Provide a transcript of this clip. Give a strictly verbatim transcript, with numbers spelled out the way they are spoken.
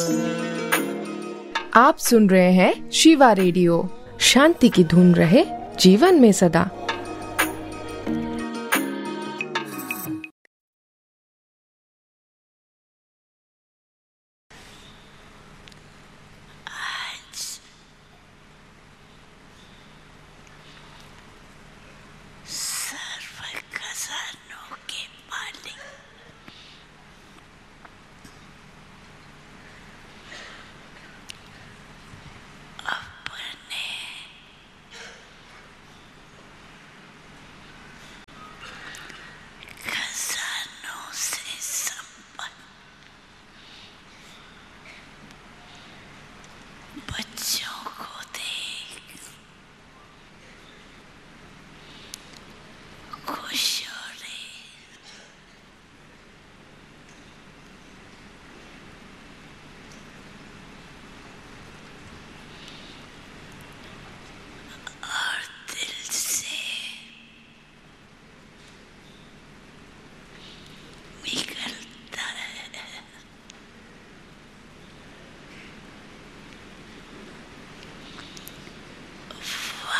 आप सुन रहे हैं शिवा रेडियो। शांति की धुन रहे जीवन में सदा। Mika